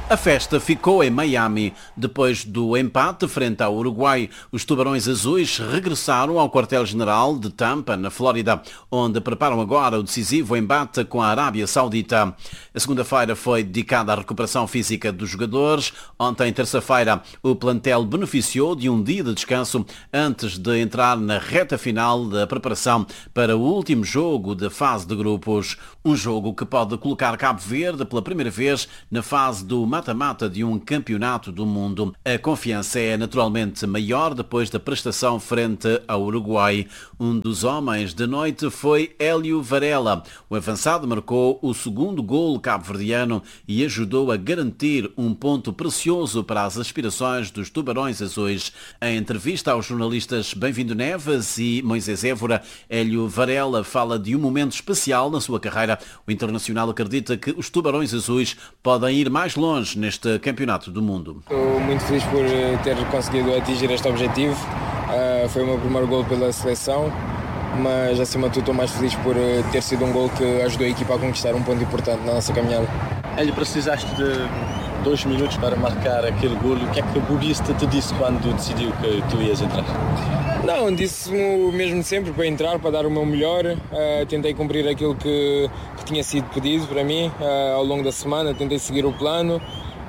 A festa ficou em Miami. Depois do empate frente ao Uruguai, os Tubarões Azuis regressaram ao quartel-general de Tampa, na Flórida, onde preparam agora o decisivo embate com a Arábia Saudita. A segunda-feira foi dedicada à recuperação física dos jogadores. Ontem, terça-feira, o plantel beneficiou de um dia de descanso antes de entrar na reta final da preparação para o último jogo da fase de grupos. Um jogo que pode colocar Cabo Verde pela primeira vez na fase do mata-mata de um campeonato do mundo. A confiança é naturalmente maior depois da prestação frente ao Uruguai. Um dos homens da noite foi Hélio Varela. O avançado marcou o segundo golo cabo-verdiano e ajudou a garantir um ponto precioso para as aspirações dos Tubarões Azuis. Em entrevista aos jornalistas Bem-vindo Neves e Moisés Évora, Hélio Varela fala de um momento especial na sua carreira. O internacional acredita que os Tubarões Azuis podem ir mais longe neste campeonato do mundo. Estou muito feliz por ter conseguido atingir este objetivo. Foi o meu primeiro gol pela seleção, mas acima de tudo estou mais feliz por ter sido um gol que ajudou a equipa a conquistar um ponto importante na nossa caminhada. Hélio, precisaste de 2 minutos para marcar aquele gol. O que é que o Bobista te disse quando decidiu que tu ias entrar? Não, disse-me o mesmo de sempre, para entrar, para dar o meu melhor. Tentei cumprir aquilo que tinha sido pedido para mim ao longo da semana, tentei seguir o plano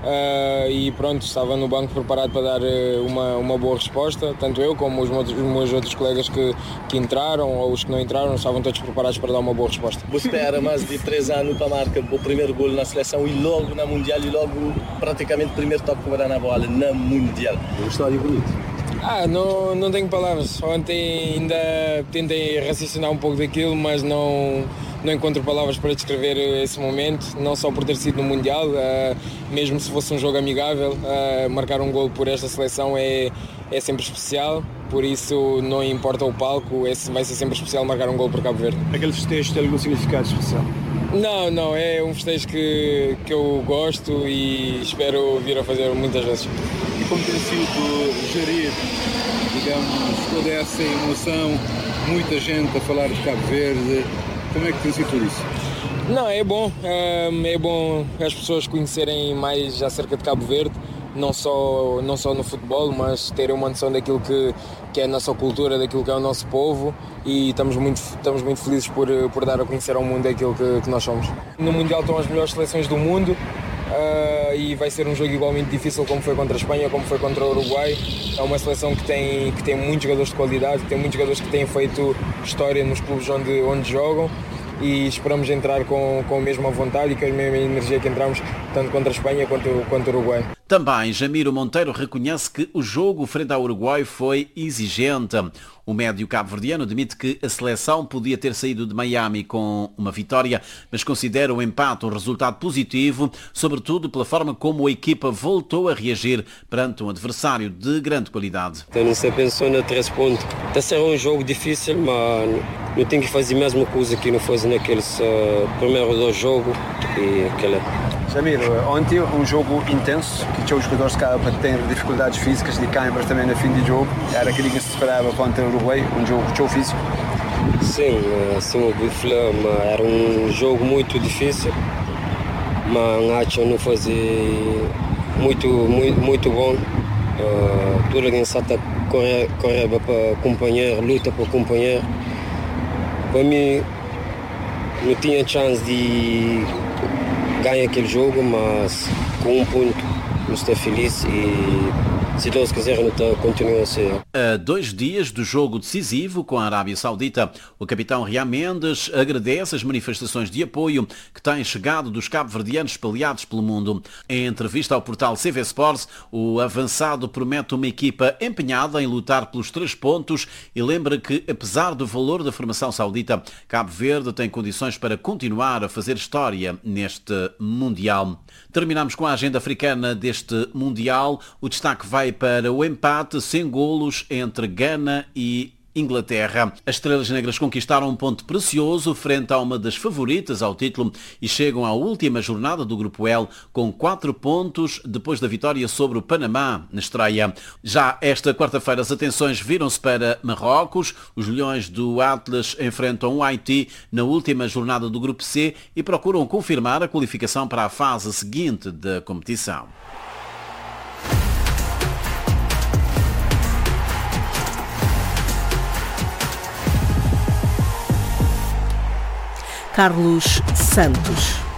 e pronto, estava no banco preparado para dar uma boa resposta. Tanto eu como os meus outros colegas que entraram ou os que não entraram estavam todos preparados para dar uma boa resposta. Você espera mais de 3 anos para marcar o primeiro gol na seleção e logo na Mundial e logo praticamente o primeiro toque que vai dar na bola na Mundial. Um estádio bonito. Não tenho palavras. Ontem ainda tentei raciocinar um pouco daquilo, mas não encontro palavras para descrever esse momento, não só por ter sido no Mundial, mesmo se fosse um jogo amigável, marcar um gol por esta seleção é sempre especial, por isso não importa o palco, vai ser sempre especial marcar um gol por Cabo Verde. Aquele festejo tem algum significado especial? Não, é um festejo que eu gosto e espero vir a fazer muitas vezes. E como tem sido gerir, digamos, toda essa emoção, muita gente a falar de Cabo Verde, como é que tem sido tudo isso? É bom as pessoas conhecerem mais acerca de Cabo Verde, não só no futebol, mas terem uma noção daquilo que é a nossa cultura, daquilo que é o nosso povo, e estamos muito felizes por dar a conhecer ao mundo aquilo que nós somos. No Mundial estão as melhores seleções do mundo e vai ser um jogo igualmente difícil como foi contra a Espanha, como foi contra o Uruguai. É uma seleção que tem muitos jogadores de qualidade, que tem muitos jogadores que têm feito história nos clubes onde jogam, e esperamos entrar com a mesma vontade e com a mesma energia que entramos tanto contra a Espanha quanto o Uruguai. Também Jamiro Monteiro reconhece que o jogo frente ao Uruguai foi exigente. O médio cabo-verdiano admite que a seleção podia ter saído de Miami com uma vitória, mas considera o empate um resultado positivo, sobretudo pela forma como a equipa voltou a reagir perante um adversário de grande qualidade. Não se pensou nos 3 pontos. Está a ser um jogo difícil, mas não tem que fazer a mesma coisa que não faz naqueles primeiros 2 jogos. Jamiro, ontem um jogo intenso, que os jogadores cá têm dificuldades físicas de câimbras também no fim de jogo. Era aquilo que se esperava contra o Uruguai, um jogo físico. Sim, o Bifla, era um jogo muito difícil, mas acho que não fazia muito bom. Toda a gente corre para companheiro, luta para companheiro. Para mim, não tinha chance de ganhar aquele jogo, mas com um ponto eu estou feliz e, se Deus quiser, continua a ser. A 2 dias do jogo decisivo com a Arábia Saudita, o capitão Rian Mendes agradece as manifestações de apoio que têm chegado dos cabo-verdianos espalhados pelo mundo. Em entrevista ao portal CV Sports, o avançado promete uma equipa empenhada em lutar pelos 3 pontos e lembra que, apesar do valor da formação saudita, Cabo Verde tem condições para continuar a fazer história neste Mundial. Terminamos com a agenda africana deste Mundial. O destaque vai para o empate sem golos entre Gana e Inglaterra. As Estrelas Negras conquistaram um ponto precioso frente a uma das favoritas ao título e chegam à última jornada do Grupo L com 4 pontos depois da vitória sobre o Panamá na estreia. Já esta quarta-feira as atenções viram-se para Marrocos. Os Leões do Atlas enfrentam o Haiti na última jornada do Grupo C e procuram confirmar a qualificação para a fase seguinte da competição. Carlos Santos.